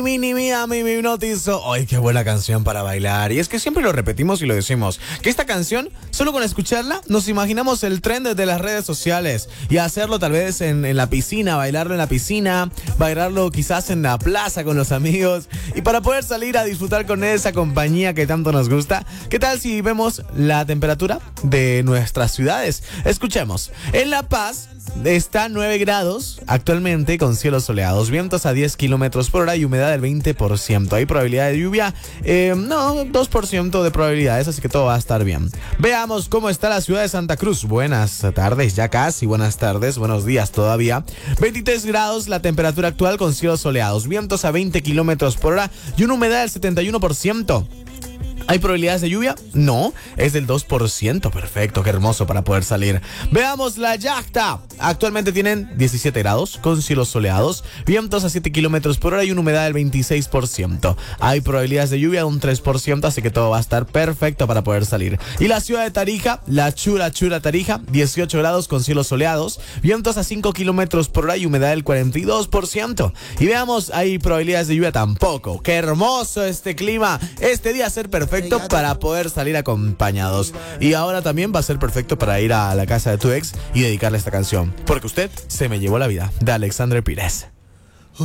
Mini mía, mi hipnotizo. Ay, qué buena canción para bailar. Y es que siempre lo repetimos y lo decimos, que esta canción, solo con escucharla, nos imaginamos el trend de las redes sociales. Y hacerlo tal vez en la piscina, bailarlo en la piscina, bailarlo quizás en la plaza con los amigos. Y para poder salir a disfrutar con esa compañía que tanto nos gusta, ¿qué tal si vemos la temperatura de nuestras ciudades? Escuchemos. En La Paz está 9 grados actualmente con cielos soleados, vientos a 10 kilómetros por hora y humedad del 20%. Hay probabilidad de lluvia, no, 2% de probabilidades, así que todo va a estar bien. Veamos cómo está la ciudad de Santa Cruz. Buenas tardes, ya casi, buenas tardes, buenos días todavía. 23 grados la temperatura actual con cielos soleados, vientos a 20 kilómetros por hora y una humedad del 71%. ¿Hay probabilidades de lluvia? No, es del 2%. Perfecto, qué hermoso para poder salir. Veamos la Yacta. Actualmente tienen 17 grados con cielos soleados, vientos a 7 kilómetros por hora y una humedad del 26%. Hay probabilidades de lluvia de un 3%, así que todo va a estar perfecto para poder salir. Y la ciudad de Tarija, la chula Tarija, 18 grados con cielos soleados, vientos a 5 kilómetros por hora y humedad del 42%. Y veamos, ¿hay probabilidades de lluvia? Tampoco. Qué hermoso este clima. Este día va a ser perfecto para poder salir acompañados. Y ahora también va a ser perfecto para ir a la casa de tu ex y dedicarle esta canción, porque usted se me llevó la vida, de Alexandre Pires.